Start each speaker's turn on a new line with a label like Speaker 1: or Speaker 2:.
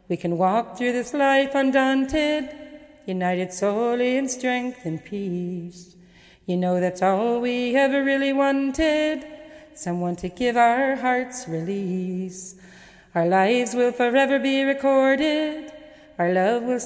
Speaker 1: We can walk through this life undaunted, united solely in strength and peace. You know that's all we ever really wanted, someone to give our hearts release. Our lives will forever be recorded, our love will